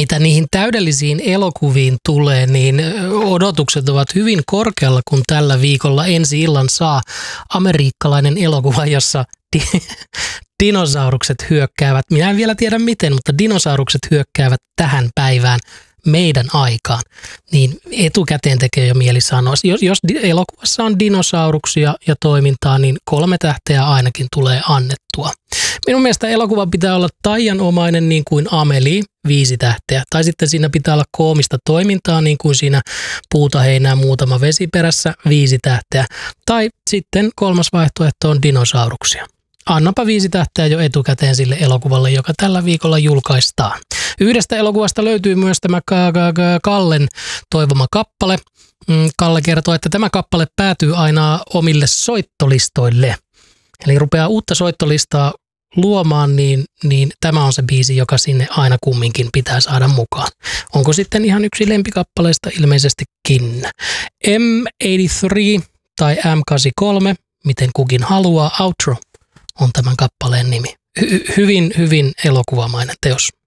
mitä niihin täydellisiin elokuviin tulee, niin odotukset ovat hyvin korkealla, kun tällä viikolla ensi illan saa amerikkalainen elokuva, jossa dinosaurukset hyökkäävät. Minä en vielä tiedä miten, mutta dinosaurukset hyökkäävät tähän päivään meidän aikaan. Niin etukäteen tekee jo mieli sanoa. Jos elokuvassa on dinosauruksia ja toimintaa, niin 3 tähteä ainakin tulee annettua. Minun mielestä elokuva pitää olla taianomainen niin kuin Amelie, 5 tähteä. Tai sitten siinä pitää olla koomista toimintaa niin kuin siinä puuta heinää muutama vesiperässä, 5 tähteä. Tai sitten 3. vaihtoehto on dinosauruksia. Annapa 5 tähteä jo etukäteen sille elokuvalle, joka tällä viikolla julkaistaan. Yhdestä elokuvasta löytyy myös tämä Kallen toivoma kappale. Kalle kertoo, että tämä kappale päätyy aina omille soittolistoille. Eli rupeaa uutta soittolistaa luomaan, niin tämä on se biisi, joka sinne aina kumminkin pitää saada mukaan. Onko sitten ihan yksi lempikappaleista? Ilmeisestikin. M83 tai M83, miten kukin haluaa, Outro on tämän kappaleen nimi. Hyvin, hyvin elokuvamainen teos.